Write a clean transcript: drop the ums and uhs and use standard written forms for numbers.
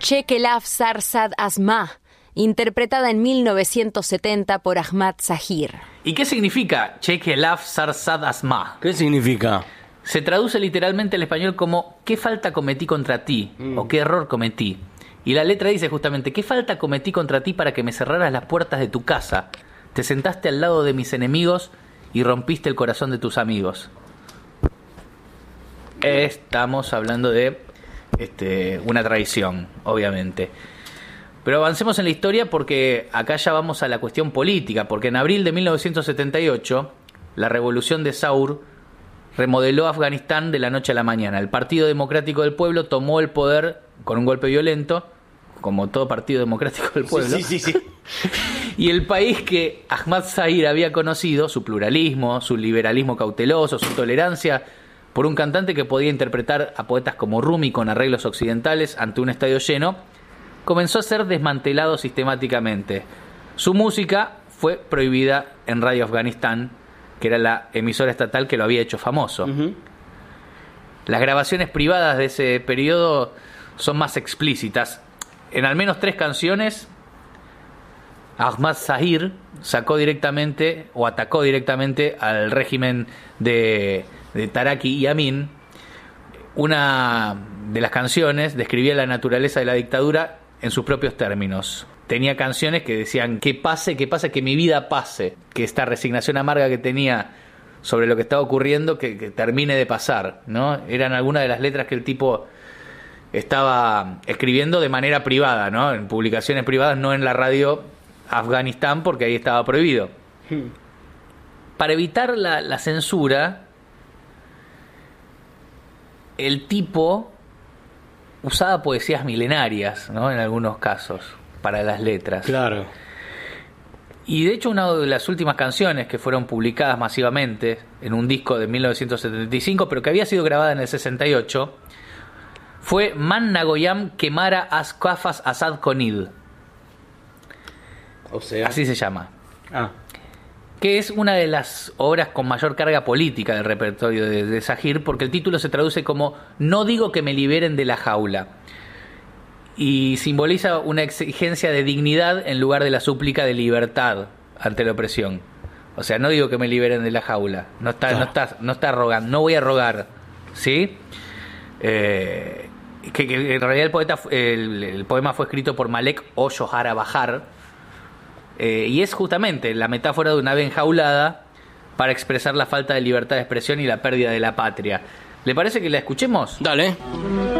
Chekelaf Sarsad Asma, interpretada en 1970 por Ahmad Zahir. ¿Y qué significa Chekelaf Sarsad Asma? ¿Qué significa? Se traduce literalmente al español como ¿qué falta cometí contra ti? O ¿qué error cometí? Y la letra dice justamente ¿qué falta cometí contra ti para que me cerraras las puertas de tu casa? Te sentaste al lado de mis enemigos y rompiste el corazón de tus amigos. Estamos hablando de una traición, obviamente. Pero avancemos en la historia porque acá ya vamos a la cuestión política, porque en abril de 1978 la revolución de Saur remodeló Afganistán de la noche a la mañana. El Partido Democrático del Pueblo tomó el poder con un golpe violento, como todo Partido Democrático del Pueblo. Sí. Y el país que Ahmad Zahir había conocido, su pluralismo, su liberalismo cauteloso, su tolerancia por un cantante que podía interpretar a poetas como Rumi con arreglos occidentales ante un estadio lleno, comenzó a ser desmantelado sistemáticamente. Su música fue prohibida en Radio Afganistán, que era la emisora estatal que lo había hecho famoso. Las grabaciones privadas de ese periodo son más explícitas. En al menos 3 canciones, Ahmad Zahir atacó directamente al régimen de Taraki y Amin. Una de las canciones describía la naturaleza de la dictadura en sus propios términos. Tenía canciones que decían que que mi vida pase, que esta resignación amarga que tenía sobre lo que estaba ocurriendo, que termine de pasar, ¿no? Eran algunas de las letras que el tipo estaba escribiendo de manera privada, ¿no? En publicaciones privadas, no en la radio Afganistán, porque ahí estaba prohibido. Para evitar la censura, el tipo usaba poesías milenarias, ¿no? En algunos casos, para las letras. Claro. Y de hecho una de las últimas canciones que fueron publicadas masivamente en un disco de 1975, pero que había sido grabada en el 68, fue Man Nagoyam Kemara As Kafas Asad Konid. O sea... Así se llama. Que es una de las obras con mayor carga política del repertorio de Zahir, porque el título se traduce como No digo que me liberen de la jaula, y simboliza una exigencia de dignidad en lugar de la súplica de libertad ante la opresión. O sea, no digo que me liberen de la jaula, no está rogando, no voy a rogar, ¿sí? Que en realidad el poema fue escrito por Malek Oyohara Bahar, y es justamente la metáfora de una ave enjaulada para expresar la falta de libertad de expresión y la pérdida de la patria. ¿Le parece que la escuchemos? Dale.